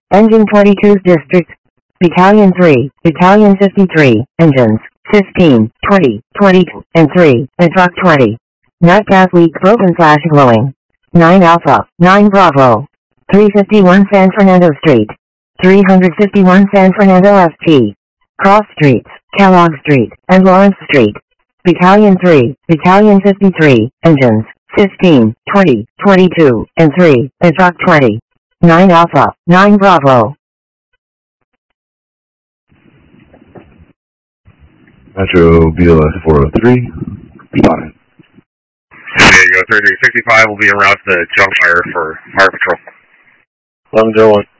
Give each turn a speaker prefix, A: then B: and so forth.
A: Engine 22's district. Battalion 3, Battalion 53, engines, 15, 20, 22, and 3, and truck 20. Nut gas leak broken/glowing. 9 Alpha, 9 Bravo. 351 San Fernando Street. 351 San Fernando ST. Cross Streets, Kellogg Street, and Lawrence Street. Battalion 3, Battalion 53, engines, 15, 20, 22, and 3, and truck 20. 9 Alpha, 9 Bravo.
B: Metro BLS 403, spotted.
C: There you go, 3365 will be en route to the junk fire for fire patrol.
D: 1101.